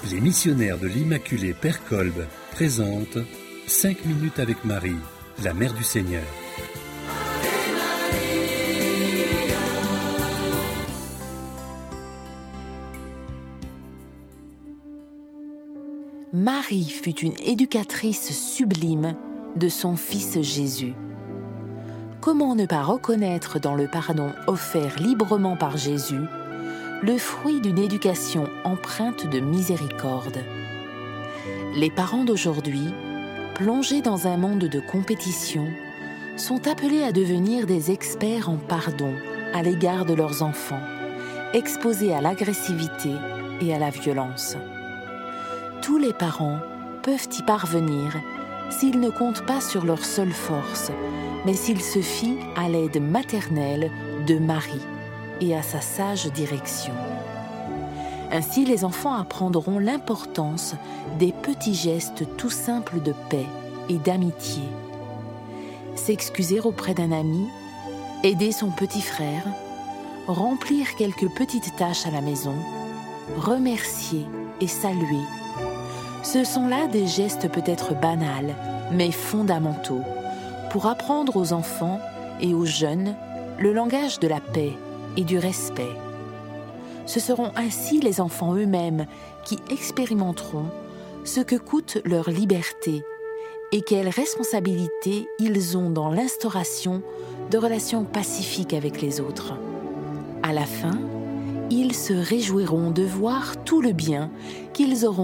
Les missionnaires de l'Immaculée Père Kolb présentent 5 minutes avec Marie, la Mère du Seigneur. Marie fut une éducatrice sublime de son Fils Jésus. Comment ne pas reconnaître dans le pardon offert librement par Jésus le fruit d'une éducation empreinte de miséricorde? Les parents d'aujourd'hui, plongés dans un monde de compétition, sont appelés à devenir des experts en pardon à l'égard de leurs enfants, exposés à l'agressivité et à la violence. Tous les parents peuvent y parvenir s'ils ne comptent pas sur leur seule force, mais s'ils se fient à l'aide maternelle de Marie et à sa sage direction. Ainsi, les enfants apprendront l'importance des petits gestes tout simples de paix et d'amitié. S'excuser auprès d'un ami, aider son petit frère, remplir quelques petites tâches à la maison, remercier et saluer. Ce sont là des gestes peut-être banals, mais fondamentaux, pour apprendre aux enfants et aux jeunes le langage de la paix et du respect. Ce seront ainsi les enfants eux-mêmes qui expérimenteront ce que coûte leur liberté et quelle responsabilité ils ont dans l'instauration de relations pacifiques avec les autres. À la fin, ils se réjouiront de voir tout le bien qu'ils auront